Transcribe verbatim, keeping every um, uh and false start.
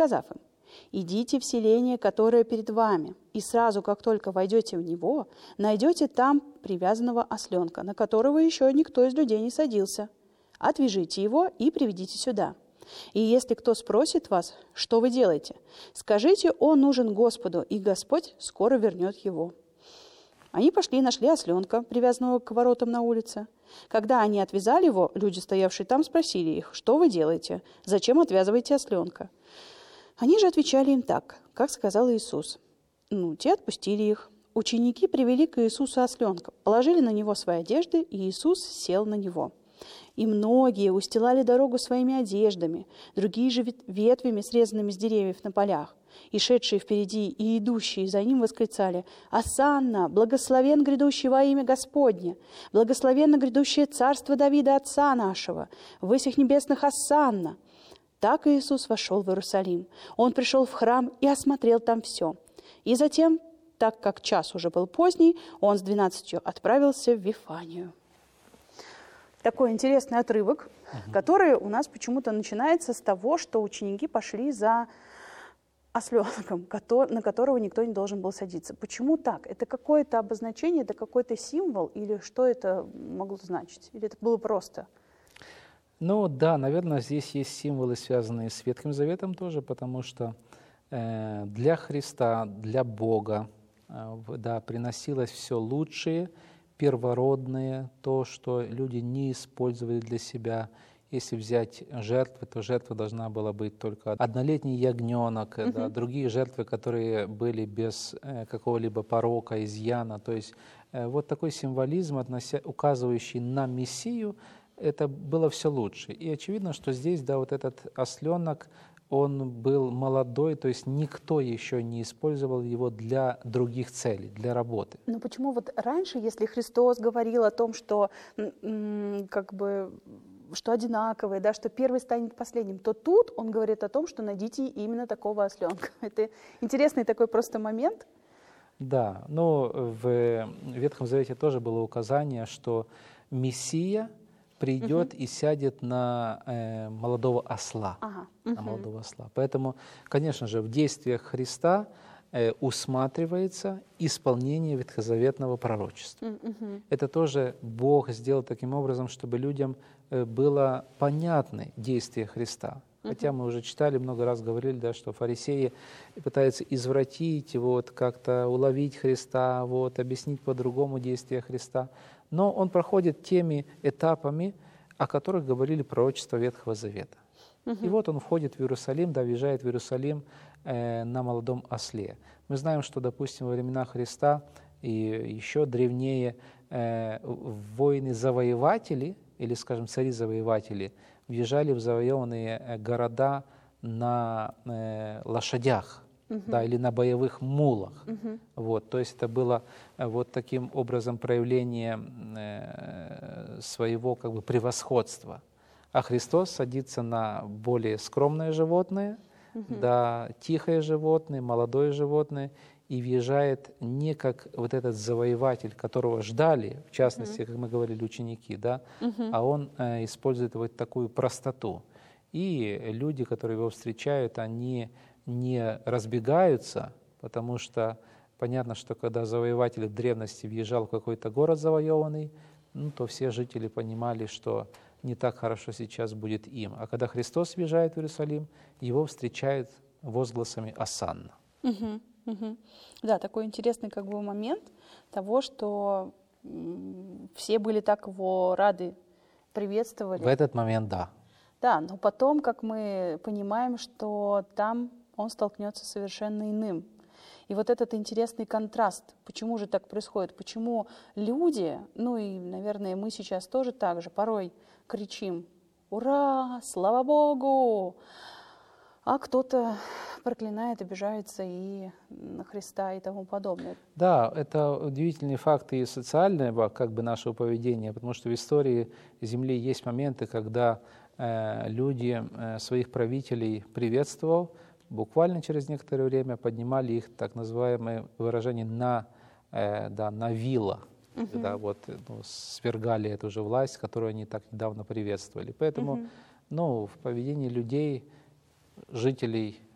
сказав им: «Идите в селение, которое перед вами, и сразу, как только войдете в него, найдете там привязанного осленка, на которого еще никто из людей не садился. Отвяжите его и приведите сюда. И если кто спросит вас, что вы делаете, скажите: он нужен Господу, и Господь скоро вернет его». Они пошли и нашли осленка, привязанного к воротам на улице. Когда они отвязали его, люди, стоявшие там, спросили их: «Что вы делаете? Зачем отвязываете осленка?» Они же отвечали им так, как сказал Иисус. Ну, те отпустили их. Ученики привели к Иисусу осленка, положили на него свои одежды, и Иисус сел на него. И многие устилали дорогу своими одеждами, другие же ветвями, срезанными с деревьев на полях. И шедшие впереди, и идущие за ним восклицали: «Осанна! Благословен грядущий во имя Господне! Благословенно грядущее царство Давида, отца нашего! В высях небесных осанна!» Так Иисус вошел в Иерусалим. Он пришел в храм и осмотрел там все. И затем, так как час уже был поздний, он с двенадцатью отправился в Вифанию. Такой интересный отрывок, угу. который у нас почему-то начинается с того, что ученики пошли за осленком, на которого никто не должен был садиться. Почему так? Это какое-то обозначение, это какой-то символ, или что это могло значить? Или это было просто? Ну да, наверное, здесь есть символы, связанные с Ветхим Заветом тоже, потому что э, для Христа, для Бога э, да, приносилось все лучшее, первородное, то, что люди не использовали для себя. Если взять жертвы, то жертва должна была быть только однолетний ягненок, uh-huh. да, другие жертвы, которые были без э, какого-либо порока, изъяна. То есть э, вот такой символизм, относя, указывающий на Мессию, это было все лучше. И очевидно, что здесь, да, вот этот осленок, он был молодой, то есть никто еще не использовал его для других целей, для работы. Но почему вот раньше, если Христос говорил о том, что м- как бы что одинаковые, да, что первый станет последним, то тут он говорит о том, что найдите именно такого осленка. Это интересный такой просто момент. Да, но в Ветхом Завете тоже было указание, что Мессия придет uh-huh. и сядет на э, молодого осла, uh-huh. Uh-huh. на молодого осла. Поэтому, конечно же, в действиях Христа э, усматривается исполнение ветхозаветного пророчества. Uh-huh. Это тоже Бог сделал таким образом, чтобы людям э, было понятно действие Христа. Uh-huh. Хотя мы уже читали, много раз говорили, да, что фарисеи пытаются извратить, вот, как-то уловить Христа, вот, объяснить по-другому действие Христа. Но он проходит теми этапами, о которых говорили пророчества Ветхого Завета. Uh-huh. И вот он входит в Иерусалим, да, въезжает в Иерусалим э, на молодом осле. Мы знаем, что, допустим, во времена Христа и еще древнее э, воины-завоеватели, или, скажем, цари-завоеватели, въезжали в завоеванные города на э, лошадях. Uh-huh. Да, или на боевых мулах. Uh-huh. Вот, то есть это было вот таким образом проявление э, своего как бы превосходства. А Христос садится на более скромное животное, uh-huh. да, тихое животное, молодое животное, и въезжает не как вот этот завоеватель, которого ждали, в частности, uh-huh. как мы говорили, ученики, да, uh-huh. а он э, использует вот такую простоту. И люди, которые его встречают, они не разбегаются, потому что понятно, что когда завоеватель в древности въезжал в какой-то город завоеванный, ну, то все жители понимали, что не так хорошо сейчас будет им. А когда Христос въезжает в Иерусалим, его встречают возгласами «Осанна». Угу, угу. Да, такой интересный как бы момент того, что все были так его рады, приветствовали. В этот момент, да. Да, но потом, как мы понимаем, что там он столкнется с совершенно иным. И вот этот интересный контраст, почему же так происходит, почему люди, ну и, наверное, мы сейчас тоже так же, порой кричим «Ура! Слава Богу!», а кто-то проклинает, обижается и на Христа и тому подобное. Да, это удивительный факт и социального как бы нашего поведения, потому что в истории Земли есть моменты, когда э, люди э, своих правителей приветствовали, буквально через некоторое время поднимали их, так называемое выражение, на, э, да, на вилла, uh-huh. когда вот, ну, свергали эту же власть, которую они так недавно приветствовали. Поэтому uh-huh. ну, в поведении людей, жителей